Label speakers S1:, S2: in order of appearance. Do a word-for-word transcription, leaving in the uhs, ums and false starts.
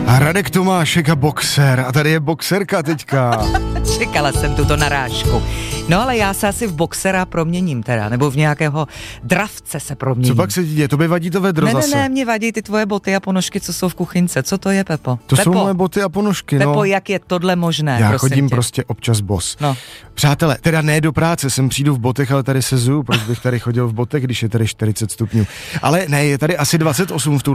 S1: A Radek Tomášek a boxer. A tady je boxerka teďka.
S2: Čekala jsem tuto narážku. No ale já se asi v boxera proměním teda, nebo v nějakého dravce se proměním.
S1: Co pak se děje? To by vadí to vedro
S2: ne,
S1: zase.
S2: Ne, ne, mě vadí ty tvoje boty a ponožky, co jsou v kuchynce. Co to je, Pepo?
S1: To
S2: Pepo.
S1: jsou moje boty a ponožky,
S2: Pepo,
S1: no.
S2: jak je tohle možné?
S1: Já
S2: prosím
S1: chodím
S2: tě.
S1: prostě občas bos.
S2: No.
S1: Přátelé, teda ne do práce, sem přijdu v botech, ale tady sezu, proč bych tady chodil v botech, když je tady čtyřicet stupňů. Ale ne, je tady asi dvacet osm v tu